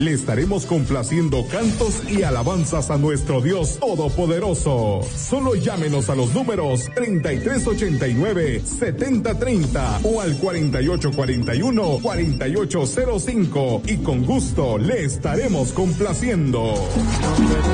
Le estaremos complaciendo cantos y alabanzas a nuestro Dios Todopoderoso. Solo llámenos a los números 3389-7030 o al 4841-4805 y con gusto le estaremos complaciendo.